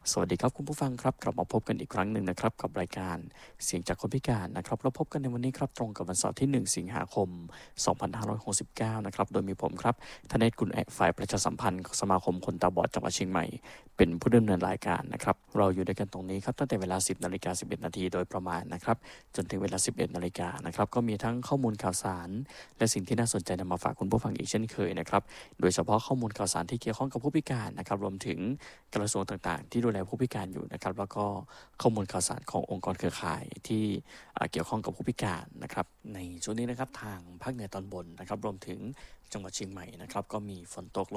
สวัสดีครับคุณผู้ฟังครับกลับมาพบกันอีกครั้งหนึ่งนะครับกับรายการเสียงจากคนพิการนะครับเราพบกันในวันนี้ครับตรงกับวันเสาร์ที่1สิงหาคม2569นะครับโดยมีผมครับธเนศกุลแอะฝ่ายประชาสัมพันธ์สมาคมคนตาบอดจังหวัดเชียงใหม่เป็นผู้ดำเนินรายการนะครับเราอยู่ด้วยกันตรงนี้ครับตั้งแต่เวลา 10 นาฬิกา 11 นาทีโดยประมาณนะครับจนถึงเวลา 11 นาฬิกานะครับก็มีทั้งข้อมูลข่าวสารและสิ่งที่น่าสนใจนำมาฝากคุณผู้ฟังอีกเช่นเคยนะครับโดยเฉพาะข้อมูลข่าวสารที่เกี่ยวข้องกับผู้พิการนะครับรวมถึงกระทรวงต่างๆที่ดูแลผู้พิการอยู่นะครับแล้วก็ข้อมูลข่าวสารขององค์กรเครือข่ายที่เกี่ยวข้องกับผู้พิการนะครับในช่วงนี้นะครับทางภาคเหนือตอนบนนะครับรวมถึงจังหวัดเชียงใหม่นะครับก็มีฝนตก